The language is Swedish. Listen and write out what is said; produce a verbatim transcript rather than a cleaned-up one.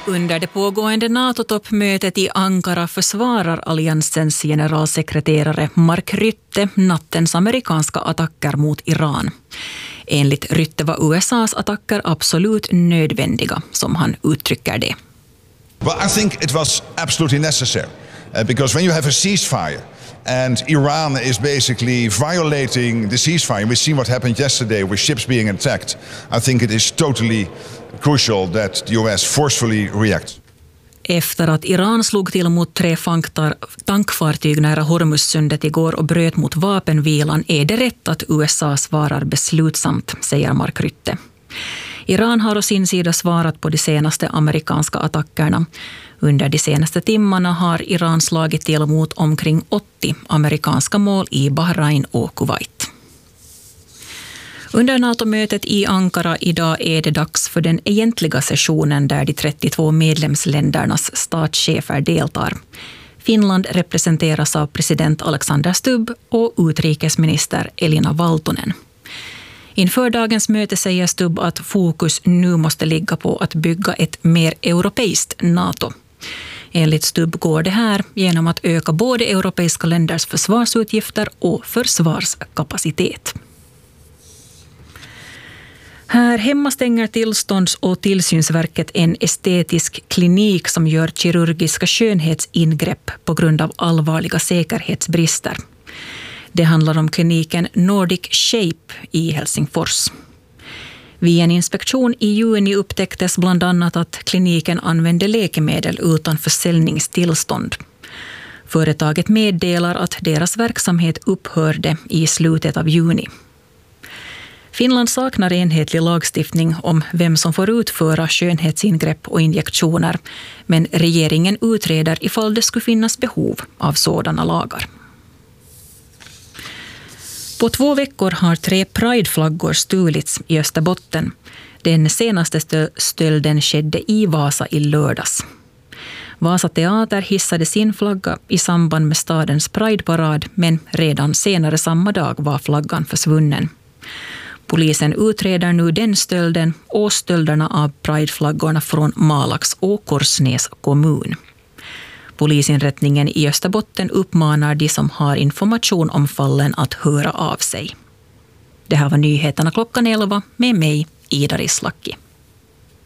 Under det pågående NATO-toppmötet i Ankara försvarar alliansens generalsekreterare Mark Rutte nattens amerikanska attacker mot Iran. Enligt Rutte var U S A:s attacker absolut nödvändiga, som han uttrycker det. Well, I think it was absolutely necessary uh, because when you have a ceasefire and Iran is basically violating the ceasefire, we've seen what happened yesterday with ships being attacked. I think it is totally crucial that the U S forcefully reacts. Efter att Iran slog till mot tre tankfartyg nära Hormuzsundet igår och bröt mot vapenvilan är det rätt att U S A svarar beslutsamt, säger Mark Rutte. Iran har å sin sida svarat på de senaste amerikanska attackerna. Under de senaste timmarna har Iran slagit till mot omkring åttio amerikanska mål i Bahrain och Kuwait. Under NATO-mötet i Ankara idag är det dags för den egentliga sessionen där de trettiotvå medlemsländernas statschefer deltar. Finland representeras av president Alexander Stubb och utrikesminister Elina Valtonen. Inför dagens möte säger Stubb att fokus nu måste ligga på att bygga ett mer europeiskt NATO. Enligt Stubb går det här genom att öka både europeiska länders försvarsutgifter och försvarskapacitet. Här hemma stänger tillstånds- och tillsynsverket en estetisk klinik som gör kirurgiska skönhetsingrepp på grund av allvarliga säkerhetsbrister. Det handlar om kliniken Nordic Shape i Helsingfors. Vid en inspektion i juni upptäcktes bland annat att kliniken använde läkemedel utan försäljningstillstånd. Företaget meddelar att deras verksamhet upphörde i slutet av juni. Finland saknar enhetlig lagstiftning om vem som får utföra skönhetsingrepp och injektioner, men regeringen utreder ifall det skulle finnas behov av sådana lagar. På två veckor har tre Pride-flaggor stulits i Österbotten. Den senaste stölden skedde i Vasa i lördags. Vasa teater hissade sin flagga i samband med stadens Pride-parad, men redan senare samma dag var flaggan försvunnen. Polisen utreder nu den stölden och stölderna av Pride-flaggorna från Malax och Korsnäs kommun. Polisinrättningen i Österbotten uppmanar de som har information om fallen att höra av sig. Det här var nyheterna klockan elva med mig, Ida Rislaki.